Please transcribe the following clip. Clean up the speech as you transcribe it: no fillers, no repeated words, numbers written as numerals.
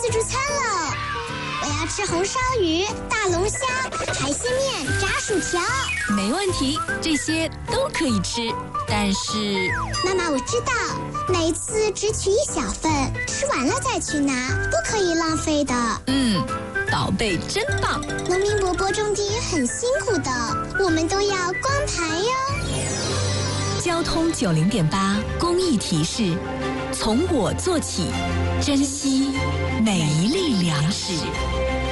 自助餐了，我要吃红烧鱼、大龙虾、海鲜面、炸薯条。 没问题，这些都可以吃，但是…… 妈妈，我知道，每次只取一小份，吃完了再去拿，不可以浪费的。 宝贝真棒！ 农民伯伯种地也很辛苦的，我们都要光盘哟。 交通90.8公益提示：从我做起，珍惜每一粒粮食。